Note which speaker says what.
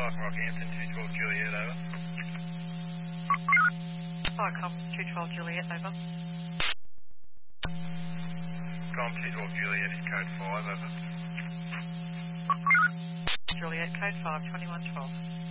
Speaker 1: Rock Hampton, 212 Juliet, over.
Speaker 2: Viacom 212 Juliet, over.
Speaker 1: Com 212 Juliet is code 5, over.
Speaker 2: Juliet, code 5, 2112.